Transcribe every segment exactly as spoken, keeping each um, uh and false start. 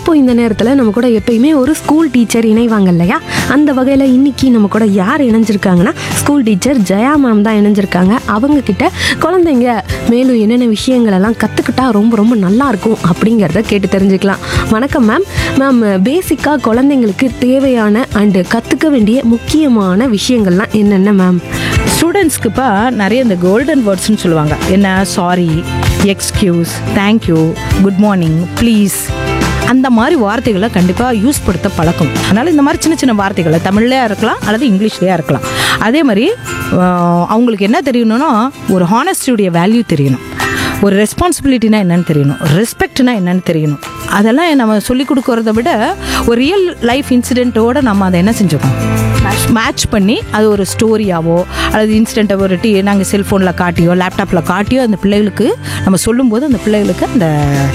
இப்போ இந்த நேரத்தில் நம்ம கூட எப்பயுமே ஒரு ஸ்கூல் டீச்சர் இணைவாங்க இல்லையா? அந்த வகையில் இன்னைக்கு நம்ம கூட யார் இணைஞ்சிருக்காங்கன்னா ஸ்கூல் டீச்சர் ஜெயா மேம் தான் இணைஞ்சிருக்காங்க. அவங்க கிட்ட குழந்தைங்க மேலும் என்னென்ன விஷயங்கள் எல்லாம் கற்றுக்கிட்டா ரொம்ப ரொம்ப நல்லா இருக்கும் அப்படிங்கிறத கேட்டு தெரிஞ்சுக்கலாம். வணக்கம் மேம். மேம், பேசிக்காக குழந்தைங்களுக்கு தேவையான அண்டு கற்றுக்க வேண்டிய முக்கியமான விஷயங்கள்லாம் என்னென்ன மேம்? ஸ்டூடெண்ட்ஸ்க்குப்பா நிறைய இந்த கோல்டன் வேர்ட்ஸ்னு சொல்லுவாங்க. என்ன sorry, excuse, thank you, good morning, please, அந்த மாதிரி வார்த்தைகளை கண்டிப்பாக யூஸ் படுத்த பழக்கம். அதனால் இந்த மாதிரி சின்ன சின்ன வார்த்தைகளை தமிழ்லையா இருக்கலாம் அல்லது இங்கிலீஷ்லேயா இருக்கலாம். அதே மாதிரி அவங்களுக்கு என்ன தெரியணும்னா ஒரு ஹானஸ்டியுடைய வேல்யூ தெரியணும், ஒரு ரெஸ்பான்சிபிலிட்டினா என்னன்னு தெரியணும், ரெஸ்பெக்ட்னா என்னன்னு தெரியணும். அதெல்லாம் நம்ம சொல்லிக் கொடுக்கறத விட ஒரு ரியல் லைஃப் இன்சிடென்ட்டோட நம்ம அதை என்ன செஞ்சுக்கோம், மேட்ச் பண்ணி அது ஒரு ஸ்டோரியாவோ அல்லது இன்சிடென்ட்டை ஒரு டி நாங்கள் செல்ஃபோனில் காட்டியோ லேப்டாப்பில் காட்டியோ அந்த பிள்ளைகளுக்கு நம்ம சொல்லும்போது அந்த பிள்ளைகளுக்கு அந்த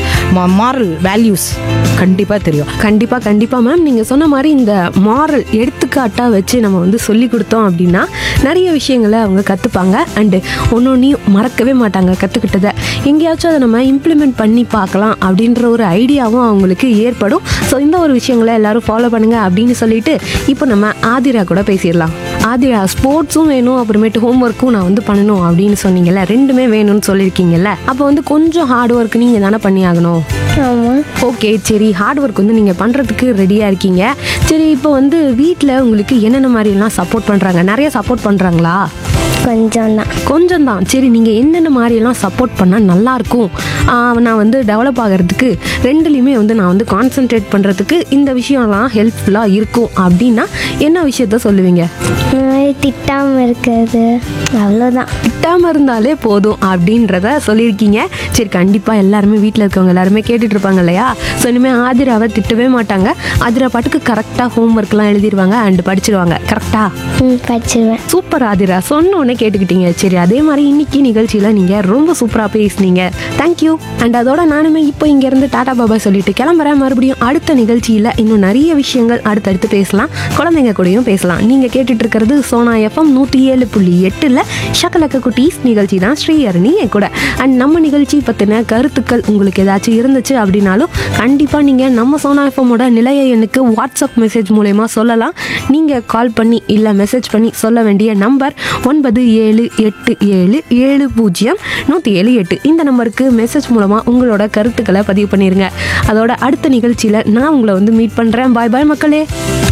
மாரல் வேல்யூஸ் கண்டிப்பாக தெரியும். கண்டிப்பாக கண்டிப்பாக மேம். நீங்கள் சொன்ன மாதிரி இந்த மாரல் எடுத்துக்காட்டாக வச்சு நம்ம வந்து சொல்லி கொடுத்தோம் அப்படின்னா நிறைய விஷயங்களை அவங்க கற்றுப்பாங்க. அண்டு ஒன்று ஒன்றையும் மறக்கவே மாட்டாங்க. கற்றுக்கிட்டதை எங்கேயாச்சும் அதை நம்ம இம்ப்ளிமெண்ட் பண்ணி பார்க்கலாம் அப்படின்ற ஒரு ஐடியாவும் அவங்களுக்கு ஏற்படும். ஸோ இந்த ஒரு விஷயங்களை எல்லாரும் ஃபாலோ பண்ணுங்கள் அப்படின்னு சொல்லிட்டு இப்போ நம்ம ஆதிரா கூட பேசிடலாம். ஆதிரா, ஸ்போர்ட்ஸும் வேணும், அப்புறமேட்டு ஹோம் ஒர்க்கும் நான் வந்து பண்ணணும் அப்படின்னு சொன்னீங்கல்ல, ரெண்டுமே வேணும்னு சொல்லியிருக்கீங்கல்ல, அப்போ வந்து கொஞ்சம் ஹார்ட் ஒர்க் நீங்கள் தானே பண்ணி ஆகணும். ஆமாம். ஓகே, சரி, ஹார்ட் ஒர்க் வந்து நீங்கள் பண்ணுறதுக்கு ரெடியாக இருக்கீங்க. சரி, இப்போ வந்து வீட்டில் உங்களுக்கு என்னென்ன மாதிரிலாம் சப்போர்ட் பண்ணுறாங்க? நிறைய சப்போர்ட் பண்ணுறாங்களா? கொஞ்சம் தான். கொஞ்சம் தான். சரி, நீங்கள் என்னென்ன மாதிரிலாம் சப்போர்ட் பண்ணால் நல்லாயிருக்கும், நான் வந்து டெவலப் ஆகிறதுக்கு, ரெண்டுலேயுமே வந்து நான் வந்து கான்சென்ட்ரேட் பண்ணுறதுக்கு இந்த விஷயம்லாம் ஹெல்ப்ஃபுல்லாக இருக்கும் அப்படின்னா என்ன விஷயத்த சொல்லுவீங்க? திட்டாமல் இருக்கிறது, அவ்வளோதான். திட்டாமல் இருந்தாலே போதும் அப்படின்றத சொல்லியிருக்கீங்க. சரி, கண்டிப்பாக எல்லாருமே வீட்டில் இருக்கவங்க எல்லாருமே கேட்டுட்டு இருப்பாங்க இல்லையா? ஸோ இனிமேல் ஆதிராவை திட்டவே மாட்டாங்க. ஆதிரா பாட்டுக்கு கரெக்டாக ஹோம் ஒர்க்லாம் எழுதிடுவாங்க அண்டு படிச்சிடுவாங்க. கரெக்டாக ம் படிச்சிடுவேன். சூப்பர் ஆதிரா, சொன்ன உடனே கேட்டுக்கிட்டீங்க. சரி, அதே மாதிரி இன்னைக்கு நிகழ்ச்சியில் நீங்கள் ரொம்ப சூப்பராக பேசுனீங்க. தேங்க்யூ. அண்ட் அதோட நானுமே இப்போ இங்கேருந்து டாடா பாபா சொல்லிட்டு கிளம்புறேன். மறுபடியும் அடுத்த நிகழ்ச்சியில் இன்னும் நிறைய விஷயங்கள் அடுத்தடுத்து பேசலாம், குழந்தைங்க கூடயும் பேசலாம். நீங்கள் கேட்டுட்டு இருக்கிறது சோனா எஃப்எம் நூற்றி ஏழு புள்ளி எட்டில் ஷக்கலக்க குட்டீஸ் நிகழ்ச்சி தான். ஸ்ரீஹரணி என் கூட. அண்ட் நம்ம நிகழ்ச்சி பற்றின கருத்துக்கள் உங்களுக்கு ஏதாச்சும் இருந்துச்சு அப்படின்னாலும் கண்டிப்பாக நீங்கள் நம்ம சோனா எஃப்எம்மோட நிலைய எண்ணுக்கு வாட்ஸ்அப் மெசேஜ் மூலமா சொல்லலாம். நீங்கள் கால் பண்ணி இல்லை மெசேஜ் பண்ணி சொல்ல வேண்டிய நம்பர் ஒன்பது ஏழு எட்டு ஏழு ஏழு பூஜ்ஜியம் நூற்றி ஏழு எட்டு. இந்த நம்பருக்கு மெசேஜ் மூலமாக உங்களோட கருத்துக்களை பதிவு பண்ணிடுங்க. அதோட அடுத்த நிகழ்ச்சியில் நான் உங்களை வந்து மீட் பண்ணுறேன். பாய் பாய் மக்களே.